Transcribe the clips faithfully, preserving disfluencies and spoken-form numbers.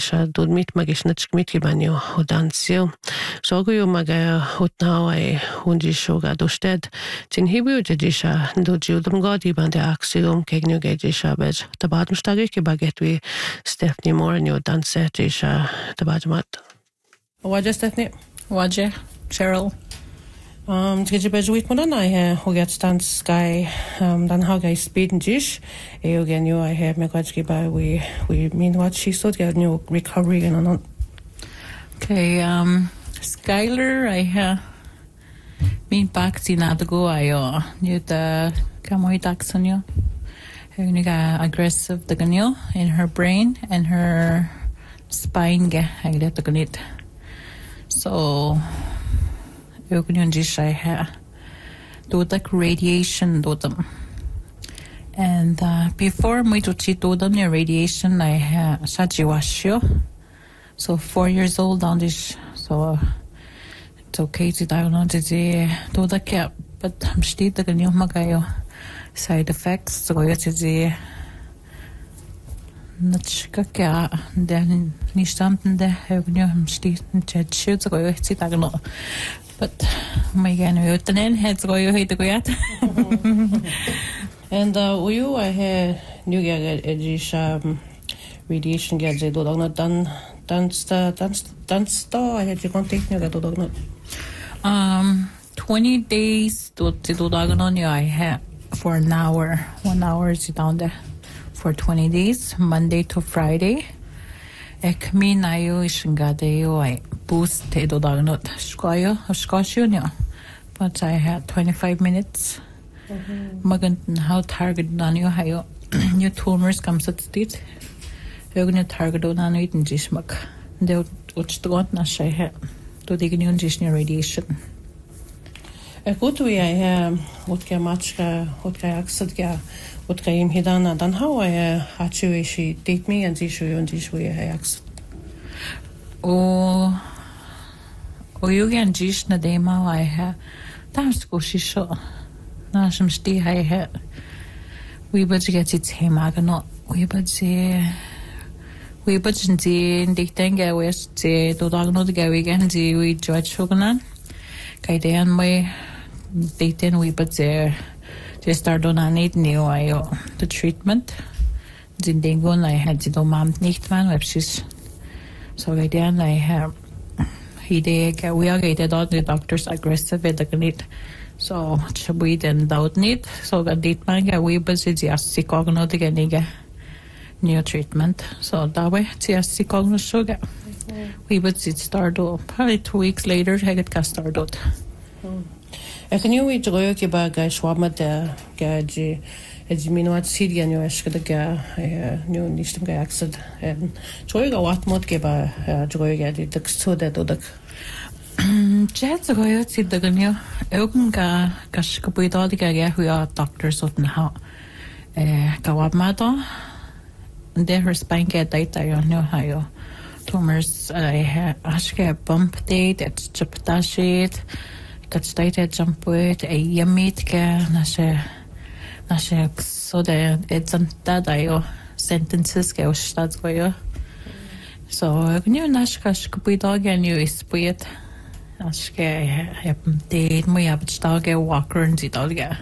Jisha dod mit magis natsk mit kibanyo odansio. So go yo maga hotnao ai hundisho ga dosted. Tin hibu Jisha do judum godi bande axiom kegnu ge Jisha bej. Tabatum stage ke bagetwi Stephanie Moore and yo danse Jisha tabajmat. Waja Stephanie? Waja, Cheryl. Um, Tgej bej wit mo dan I ha hoget stand sky um dan ha guy speed and jish. E again you I have me gwajki ba we we mean what she saw get new recovery and on. Okay, um Skylar I ha mean back sin adago ayo. New the kamoy taxonyo. Huniga aggressive the ganyo in her brain and her spine ge aglet the ganit. So eu kunyon jishay ha do like radiation do them and uh, before me to chi do them near radiation I ha sajiwashyo so four years old on this so uh, it's okay to diagnose it do the cap but I'm still the ganyo magayo side effects so it's the natchka kya den nishtamten de eu kunyo I'm still chat shoot so it's diagnose. But my God, we have to heads go you hate to go yet. And uh, you I had new get edge radiation get the dog not done dance dance dance I had you contact new get dog not. Um, twenty days to to do dog on you I had for an hour. One hour is down there for twenty days, Monday to Friday. Ek mi na yo ishingade yo I boost te do dagnot shkoyo shkoshunya but I had twenty-five minutes magan how target dan yo hayo new tumors comes at stit yogne target on it in jishmak de utstgot na shay to dignion jishni radiation e gut we I have what ka machka what ka aksad ka what ka im hidana dan how I hachu she date me and jishu and jishu we aks o o yugen jish na dema I ha tas ko shisho na shmsti hai ha we but get it hema no we but se we but ji dik tenga west je do dag no de we gen ji we judge shogana kai den mai dik ten we but je je start on an it new ayo the treatment din dingon I had to do mam nicht man websis so I den I have he de we are gated on the doctors aggressive with the gnit so we then doubt need so that dit man ga we but just sick ogno de geniga new treatment so that way just sick ogno sugar we but it start probably two weeks later I get started. Ek nu we droog ke ba ga swama de ga ji het mi no at Syria nu es ke ga nu nicht ga aksad en droog wat mod ke ba droog de de so de do de jet so yo sit de ganyo eugen ga kas ka puida de ga hu ya doctors ot na eh ga wat ma do and de her spine get data yo no hayo tumors I ha aske bump date it's chaptashit got started jump with a yamit ka nashe nashe so de it's an dadayo sentences ke ostad goyo so gnu nashka shkupido gan you is puit aske happened date my abstage walker and zidalga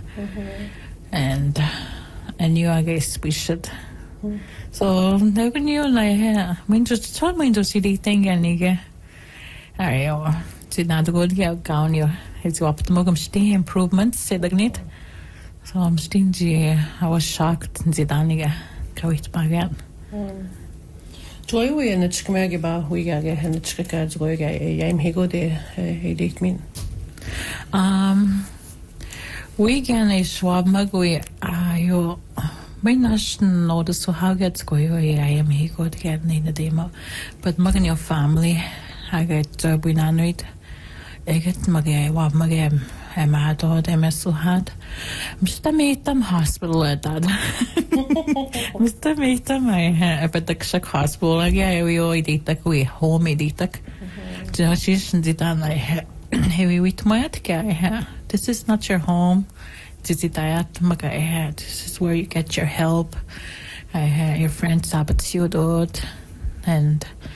and and you I guess we should so no gnu like mean just try mind to see the thing anige ayo did not go get down you it's up to mogum stay improvements said the gnit so I'm stingy I was shocked and zidaniga kawit bagan Joy we in the chkmege ba we ga ge hen chkka joy ga yim higo de he dit min um we gan a swab magui ayo my nation know the so how gets go I am higo de get in the demo but magan your family I get uh, binanoid I get magay wab magay I'm had all them so hard Mister Meetam hospital at that Mister Meetam I have at the Kshak hospital again we all eat like we home eat like just did I have heavy with my guy this is not your home this is diet magay this is where you get your help I had your friend Sabat Siodot and